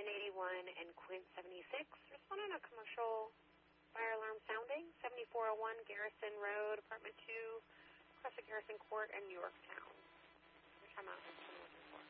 Union 81 and Quint 76. Respond on a commercial fire alarm sounding, 7401 Garrison Road, Apartment 2, across the Garrison Court in Yorktown. Your time out.